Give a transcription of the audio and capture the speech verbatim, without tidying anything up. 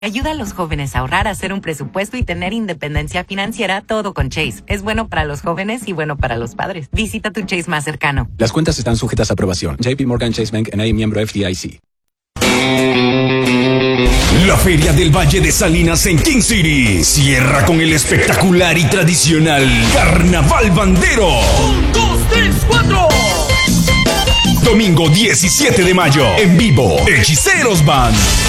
Ayuda a los jóvenes a ahorrar, a hacer un presupuesto y tener independencia financiera, todo con Chase. Es bueno para los jóvenes y bueno para los padres. Visita tu Chase más cercano. Las cuentas están sujetas a aprobación. J P Morgan Chase Bank N A, miembro F D I C. La Feria del Valle de Salinas en King City cierra con el espectacular y tradicional Carnaval Bandero. Un, dos, tres, cuatro. Domingo diecisiete de mayo, en vivo, Hechiceros Band.